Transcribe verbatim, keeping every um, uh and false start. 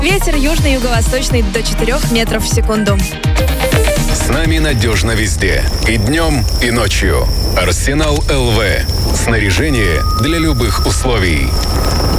Ветер южный, юго-восточный до четырёх метров в секунду. С нами надежно везде. И днем, и ночью. Арсенал эл вэ. Снаряжение для любых условий.